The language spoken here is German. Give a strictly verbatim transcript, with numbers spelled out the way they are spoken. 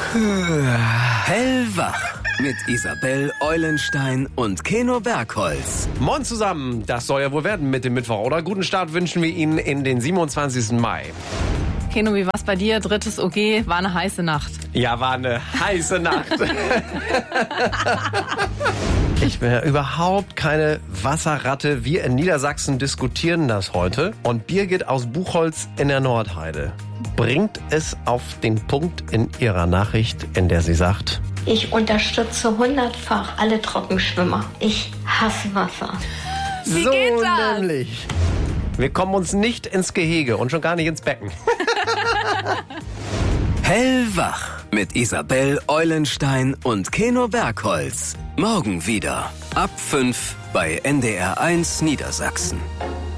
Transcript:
Hellwach mit Isabel Eulenstein und Keno Bergholz. Moin zusammen, das soll ja wohl werden mit dem Mittwoch, oder? Guten Start wünschen wir Ihnen in den siebenundzwanzigsten Mai. Keno, wie war's bei dir? Drittes O G, war eine heiße Nacht. Ja, war eine heiße Nacht. Ich bin ja überhaupt keine Wasserratte. Wir in Niedersachsen diskutieren das heute. Und Birgit aus Buchholz in der Nordheide bringt es auf den Punkt in ihrer Nachricht, in der sie sagt: Ich unterstütze hundertfach alle Trockenschwimmer. Ich hasse Wasser. Wie so geht das? nämlich. Wir kommen uns nicht ins Gehege und schon gar nicht ins Becken. Hellwach mit Isabel Eulenstein und Keno Bergholz. Morgen wieder ab fünf bei N D R eins Niedersachsen.